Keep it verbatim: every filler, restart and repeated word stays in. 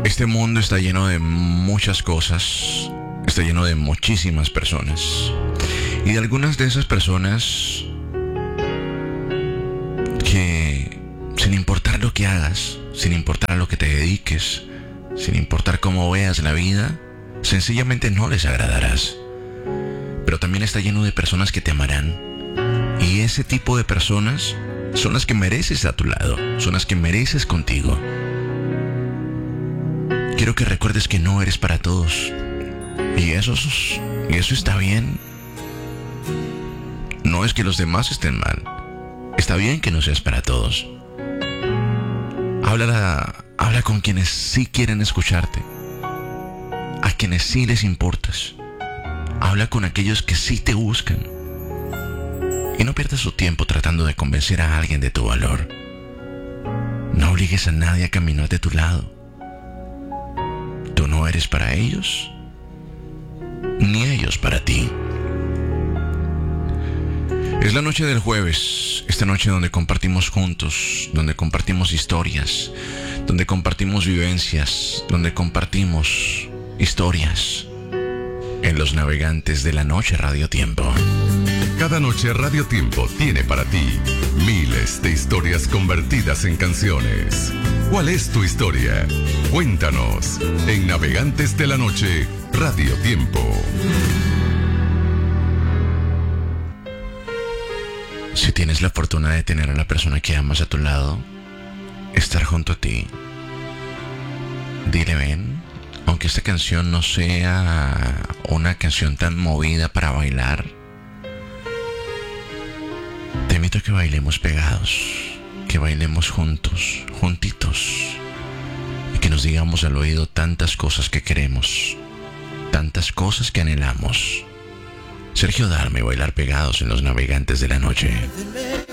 Este mundo está lleno de muchas cosas, está lleno de muchísimas personas. Y de algunas de esas personas que, sin importar lo que hagas, sin importar a lo que te dediques, sin importar cómo veas la vida, sencillamente no les agradarás. Pero también está lleno de personas que te amarán. Y ese tipo de personas son las que mereces a tu lado, son las que mereces contigo. Quiero que recuerdes que no eres para todos. Y eso, y eso está bien. No es que los demás estén mal. Está bien que no seas para todos. Habla, habla con quienes sí quieren escucharte, a quienes sí les importas. Habla con aquellos que sí te buscan. Y no pierdas tu tiempo tratando de convencer a alguien de tu valor. No obligues a nadie a caminar de tu lado. Tú no eres para ellos, ni ellos para ti. Es la noche del jueves, esta noche donde compartimos juntos, donde compartimos historias, donde compartimos vivencias, donde compartimos historias. En Los Navegantes de la Noche Radio Tiempo. Cada noche Radio Tiempo tiene para ti miles de historias convertidas en canciones. ¿Cuál es tu historia? Cuéntanos en Navegantes de la Noche Radio Tiempo. Si tienes la fortuna de tener a la persona que amas a tu lado, estar junto a ti, dile ven, aunque esta canción no sea una canción tan movida para bailar, te invito a que bailemos pegados, que bailemos juntos, juntitos, y que nos digamos al oído tantas cosas que queremos, tantas cosas que anhelamos. Sergio Dalma y Bailar Pegados en Los Navegantes de la Noche.